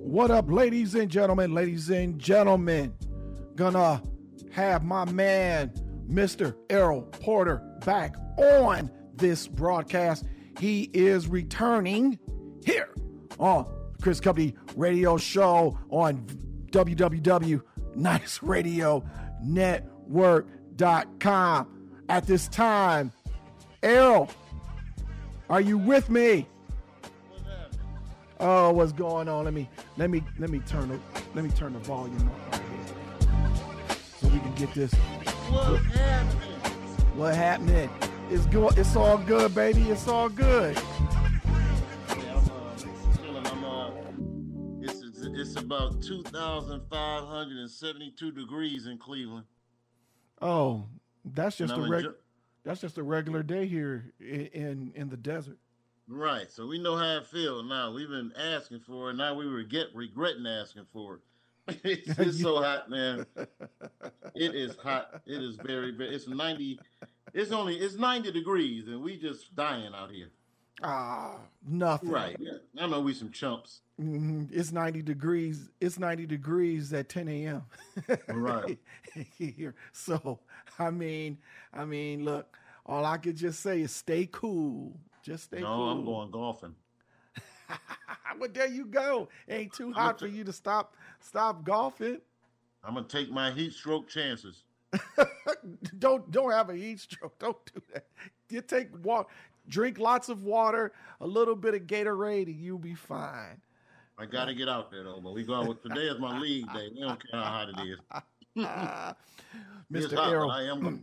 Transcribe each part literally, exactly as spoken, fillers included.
What up, ladies and gentlemen? Ladies and gentlemen, gonna have my man, Mister Errol Porter, back on this broadcast. He is returning here on the Chris Company Radio Show on w w w dot nice radio network dot com. At this time, Errol, are you with me? Oh, what's going on? Let me let me let me turn the let me turn the volume up right here so we can get this. What's happening? What happening? It's good. It's all good, baby. It's all good. Yeah, I'm uh, chilling. I'm uh, it's it's, it's about two thousand five hundred and seventy-two degrees in Cleveland. Oh, that's just And a I'm reg- enjo- that's just a regular day here in, in in the desert. Right, so we know how it feels now. We've been asking for it. Now we regret regretting asking for it. it's it's so hot, man. It is hot. It is very, very. It's ninety. It's only it's ninety degrees, and we just dying out here. Ah, nothing. Right. Yeah. I know we some chumps. Mhm. It's ninety degrees. It's ninety degrees at ten a.m. Right. here. So I mean, I mean, look. All I could just say is stay cool. Just stay No, cool. I'm going golfing. Well, there you go. Ain't too hot for you to stop stop golfing. I'm gonna take my heat stroke chances. Don't don't have a heat stroke. Don't do that. You take water, drink lots of water, a little bit of Gatorade, and you'll be fine. I gotta get out there though. But we going with today is my league day. We don't care how hot it is. Mister It's hot, Errol, but I am gonna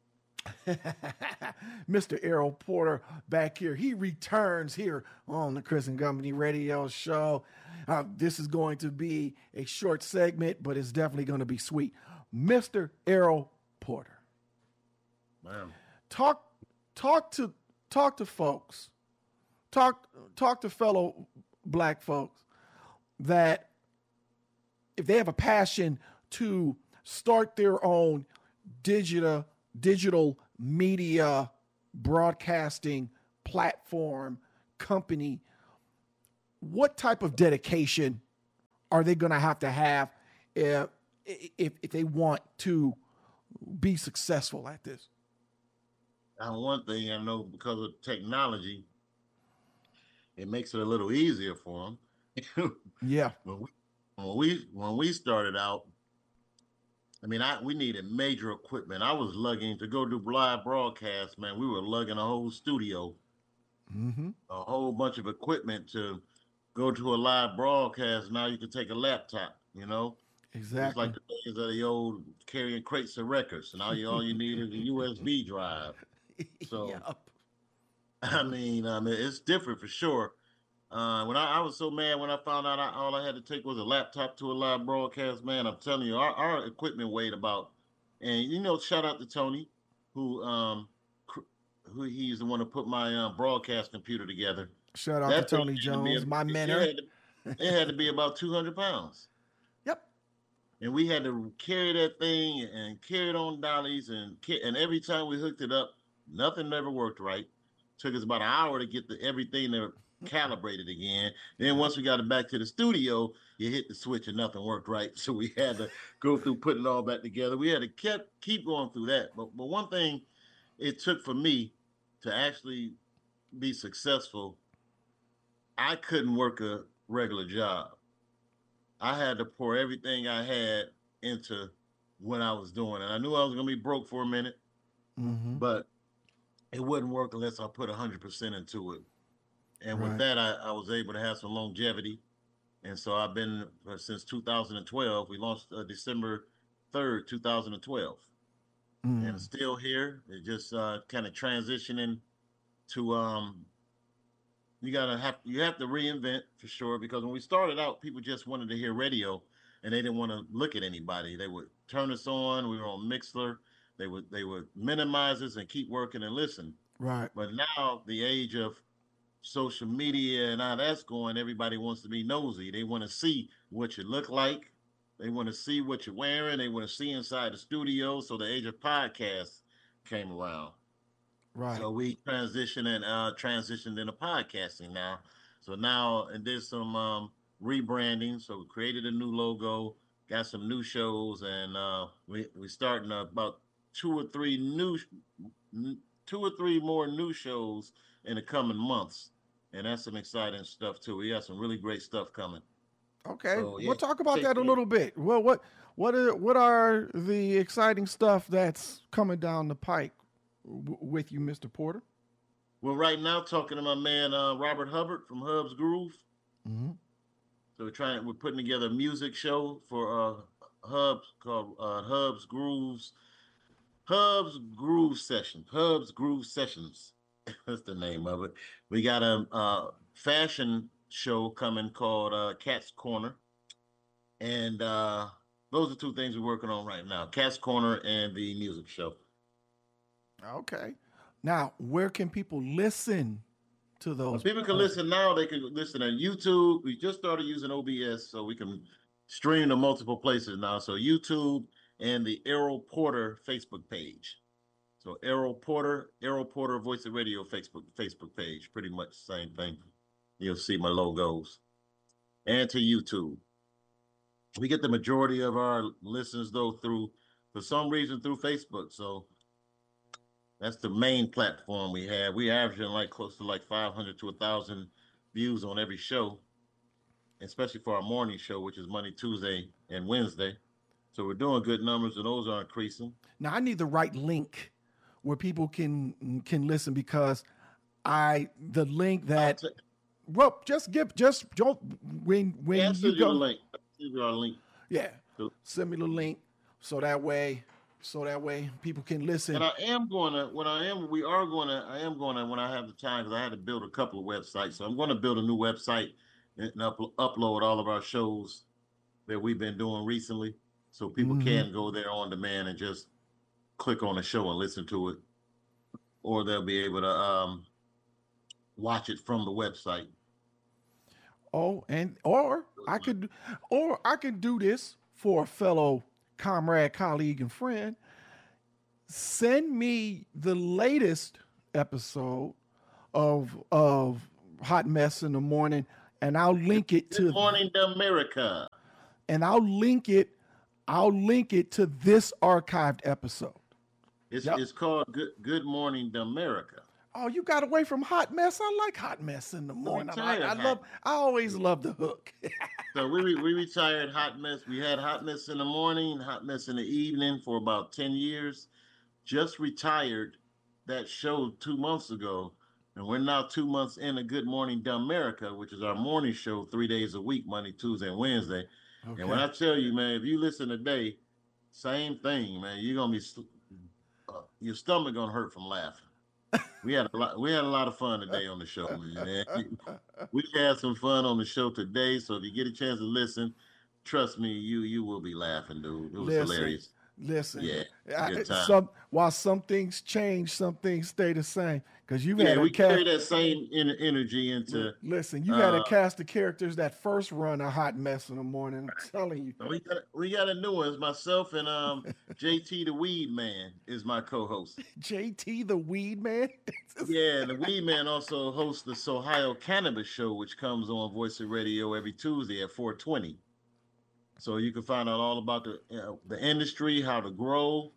Mister Errol Porter back here. He returns here on the Chris and Company Radio Show. Uh, this is going to be a short segment, but it's definitely going to be sweet. Mister Errol Porter, man. talk talk to talk to folks, talk talk to fellow black folks that if they have a passion to start their own digital digital media broadcasting platform company, what type of dedication are they going to have to have if, if if they want to be successful at this? Now, one thing I know because of technology, it makes it a little easier for them. Yeah. when we when we when we started out, I mean, I we needed major equipment. I was lugging to go do live broadcasts, man. We were lugging a whole studio, Mm-hmm. a whole bunch of equipment to go to a live broadcast. Now you can take a laptop, you know. It's Exactly. like the days of the old carrying crates of records. Now you all you need is a U S B drive. So Yep. I mean, I mean, it's different for sure. Uh, when I, I was so mad when I found out I, all I had to take was a laptop to a live broadcast, man, I'm telling you, our, our equipment weighed about, and you know, shout out to Tony, who um, cr- who he's the one who put my uh, broadcast computer together. Shout out That to thing Tony had to be Jones, a- my it mentor. had to, it had to be about two hundred pounds. Yep. And we had to carry that thing and carry it on dollies, and ca- and every time we hooked it up, nothing ever worked right. Took us about an hour to get the everything to calibrated again. Then once we got it back to the studio, you hit the switch and nothing worked right. So we had to go through putting it all back together. We had to kept keep going through that. But but one thing it took for me to actually be successful, I couldn't work a regular job. I had to pour everything I had into what I was doing. And I knew I was gonna be broke for a minute, Mm-hmm. but it wouldn't work unless I put one hundred percent into it. And with Right. that, I, I was able to have some longevity. And so I've been uh, since two thousand twelve. We launched uh, December third, two thousand twelve. And Mm. it's still here. It just uh, kind of transitioning to um, you gotta have you have to reinvent for sure because when we started out, people just wanted to hear radio and they didn't want to look at anybody. They would turn us on. We were on Mixler. They would they would minimize us and keep working and listen. Right. But now the age of social media and how that's going, everybody wants to be nosy. They want to see what you look like. They want to see what you're wearing. They want to see inside the studio. So the age of podcasts came around. Right. So we transitioned and uh, transitioned into podcasting now. So now, and there's some um, rebranding. So we created a new logo, got some new shows, and uh, we we starting about two or three new, two or three more new shows in the coming months, and that's some exciting stuff too. We got some really great stuff coming. Okay, So we'll yeah, talk about take that a care. little bit. Well, what what are what are the exciting stuff that's coming down the pike w- with you, Mister Porter? Well, right now talking to my man uh, Robert Hubbard from Hub's Groove. Mm-hmm. So we're trying, we're putting together a music show for uh, Hubs called uh, Hub's Grooves, Hub's Groove Session, Hub's Groove Sessions. That's the name of it. We got a, uh fashion show coming called uh, Cat's Corner, and uh, those are two things we're working on right now: Cat's Corner and the music show. Okay. Now, where can people listen to Uh, those? people can listen now. They can listen on YouTube. We just started using O B S, so we can stream to multiple places now. So YouTube and the Errol Porter Facebook page. So Errol Porter, Errol Porter Voice of Radio Facebook Facebook page. Pretty much the same thing. You'll see my logos. And to YouTube. We get the majority of our listeners though through, for some reason, through Facebook. So that's the main platform we have. We averaging like close to like five hundred to a thousand views on every show, especially for our morning show, which is Monday, Tuesday, and Wednesday. So we're doing good numbers, and those are increasing. Now, I need the right link where people can can listen because I the link that I'll well just give just don't when when yeah, you send you go the link. I'll send you our link. yeah So- send me the link so that way so that way people can listen. And I am going to, when I am, we are going to, I am going to, when I have the time, because I had to build a couple of websites. So I'm going to build a new website and up, upload all of our shows that we've been doing recently. So people Mhm. can go there on demand and just click on the show and listen to it. Or they'll be able to um, watch it from the website. Oh, and or I could or I could do this for a fellow comrade, colleague, and friend. Send me the latest episode of of Hot Mess in the Morning, and I'll link it Good to morning, America. and I'll link it. I'll link it to this archived episode. It's, Yep. it's called Good Good Morning, America. Oh, you got away from Hot Mess. I like Hot Mess in the morning. I, tired I of love. Hot- I always love the hook. So we we retired Hot Mess. We had Hot Mess in the morning, Hot Mess in the evening for about ten years. Just retired that show two months ago. And we're now two months into Good Morning America, which is our morning show three days a week, Monday, Tuesday, and Wednesday. Okay. And when I tell you, man, if you listen today, same thing, man. You're gonna be uh, your stomach gonna hurt from laughing. We had a lot. We had a lot of fun today on the show, man. We had some fun on the show today. So if you get a chance to listen, trust me, you you will be laughing, dude. It was Listen, hilarious. Listen, Yeah, I- good time. some while some things change, some things stay the same. Because you've Yeah, had we a cast. carry that same en- energy into. Listen, you had a uh, cast of characters that first run a Hot Mess in the morning. I'm telling you, We got we got a new one. It's myself and um J T the Weed Man is my co-host. J T the Weed Man. Yeah, and the Weed Man also hosts the Ohio Cannabis Show, which comes on Voice of Radio every Tuesday at four twenty. So you can find out all about the you know, the industry, how to grow,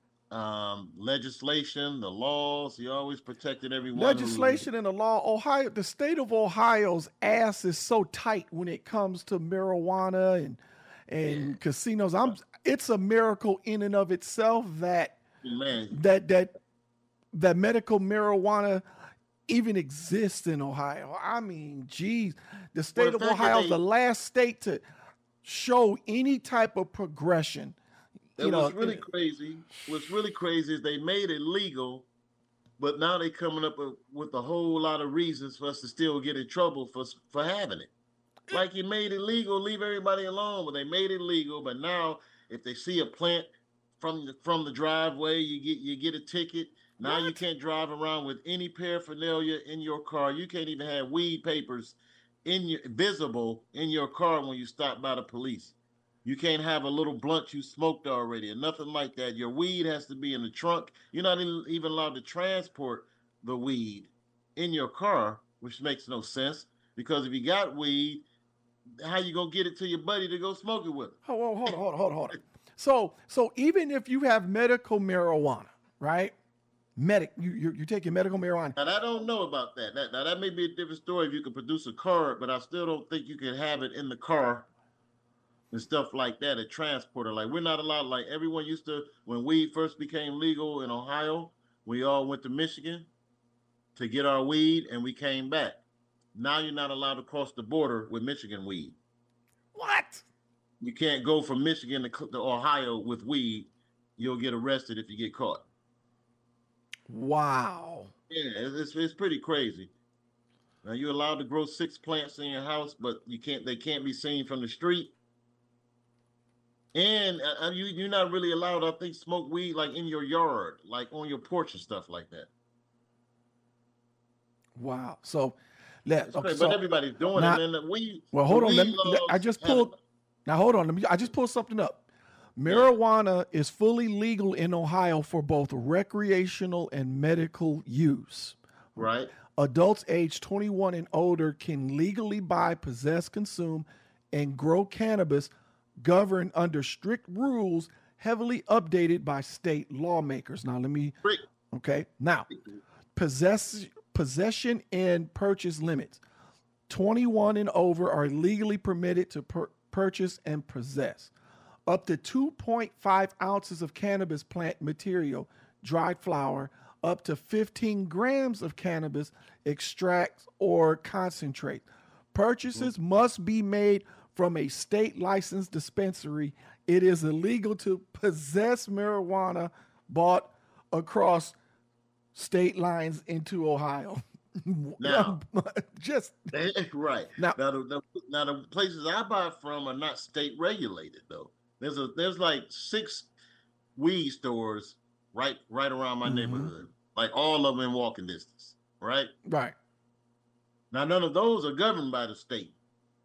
um, legislation, the laws. He always protected everyone. who- Legislation and the law. Ohio, the state of Ohio's ass is so tight when it comes to marijuana and and Yeah. casinos. I'm. It's a miracle in and of itself that man, that that that medical marijuana even exists in Ohio. I mean, geez, the state the of fact that Ohio is they- the last state to show any type of progression. that You know, was really crazy. What's really crazy is they made it legal, but now they coming up with- with a whole lot of reasons for us to still get in trouble for for having it. Like you made it legal, leave everybody alone, but they made it legal. But now, if they see a plant from the from the driveway, you get you get a ticket. Now you What? can't drive around with any paraphernalia in your car. You can't even have weed papers in your visible in your car when you stop by the police. You can't have a little blunt you smoked already or nothing like that. Your weed has to be in the trunk. You're not e- even allowed to transport the weed in your car, which makes no sense because if you got weed, how you gonna get it to your buddy to go smoke it with? Hold on, hold on, hold on, hold on, hold on. So, so even if you have medical marijuana, right? Medic, you you're, you're taking medical marijuana. And I don't know about that. that. Now that may be a different story if you can produce a card, but I still don't think you can have it in the car and stuff like that, a transporter. Like we're not allowed, like everyone used to, when weed first became legal in Ohio, we all went to Michigan to get our weed and we came back. Now you're not allowed to cross the border with Michigan weed. What? You can't go from Michigan to, to Ohio with weed. You'll get arrested if you get caught. Wow. Yeah, it's, it's pretty crazy. Now you're allowed to grow six plants in your house, but you can't. They can't be seen from the street. And uh, you, you're not really allowed, I think, smoke weed like in your yard, like on your porch and stuff like that. Wow. So, let, okay, but so everybody's doing now, it, man. Weed. Well, hold on. Let me, let, I just pulled. Now, hold on. Let me. I just pulled something up. Marijuana is fully legal in Ohio for both recreational and medical use. Right. Adults aged twenty-one and older can legally buy, possess, consume, and grow cannabis, governed under strict rules, heavily updated by state lawmakers. Now, let me. Okay. Now, possess possession and purchase limits. twenty-one and over are legally permitted to per- purchase and possess up to two point five ounces of cannabis plant material, dried flower, up to fifteen grams of cannabis extracts or concentrate. Purchases mm-hmm. must be made from a state licensed dispensary. It is illegal to possess marijuana bought across state lines into Ohio. Now, just right now, now the, the, now the places I buy from are not state regulated though. There's a there's like six weed stores right right around my mm-hmm. neighborhood, like all of them in walking distance. Right. Right. Now none of those are governed by the state.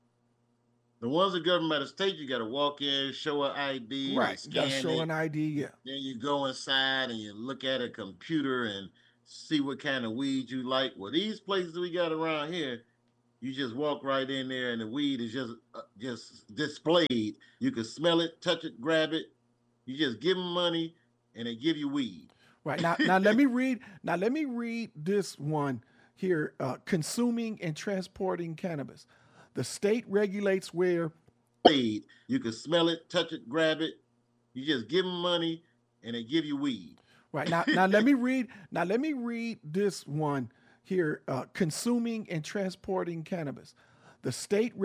The ones that are governed by the state, you got to walk in, show an I D, right? You got to show it. an I D, yeah. Then you go inside and you look at a computer and see what kind of weed you like. Well, these places we got around here, you just walk right in there and the weed is just uh, just displayed. You can smell it, touch it, grab it. You just give them money and they give you weed. Right. Now, now let me read. Now let me read this one here. Uh, consuming and transporting cannabis. The state regulates where you can smell it, touch it, grab it. You just give them money and they give you weed. Right. Now, now let me read. Now let me read this one here. Uh, consuming and transporting cannabis. The state